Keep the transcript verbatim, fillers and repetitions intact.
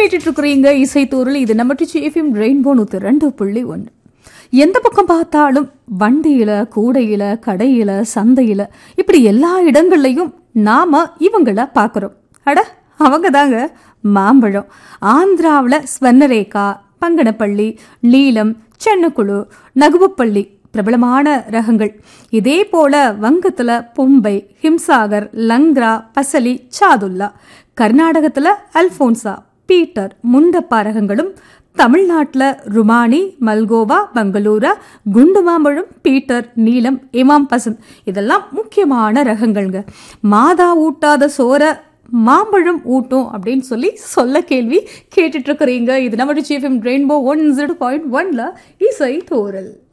கேட்டுட்டு இருக்கிறீங்க இசை தூரல். இது நம்ம எஃப்எம் ரெயின்போ நூத்தி ரெண்டு புள்ளி ஒன்று. எந்த பக்கம் பார்த்தாலும் வண்டியில, கூடையில, கடையில, சந்தையில, இப்படி எல்லா இடங்கள்லையும் நாம இவங்கள பாக்குறோம். அட அவங்க தாங்க மாம்பழம். ஆந்திராவில் ஸ்வர்ணரேகா, பங்கனப்பள்ளி, நீலம், சென்னக்குழு, நகுவப்பள்ளி பிரபலமான ரகங்கள். இதே போல வங்கத்துல பொம்பை, ஹிம்சாகர், லங்க்ரா, பசலி, சாதுல்லா. கர்நாடகத்துல அல்போன்சா, பீட்டர், முண்டப்பா ரகங்களும். தமிழ்நாட்டில் ருமானி, மல்கோவா, பெங்களூரா, குண்டு மாம்பழம், பீட்டர், நீலம், இமாம் பசந்த் இதெல்லாம் முக்கியமான ரகங்கள்ங்க. மாதா ஊட்டாத சோற மாம்பழம் ஊட்டும் அப்படின்னு சொல்லி சொல்ல கேள்வி கேட்டுட்டு இருக்கிறீங்க. இது நம்ம FM rainbow one zero point ஒன்ல இசை தோரல்.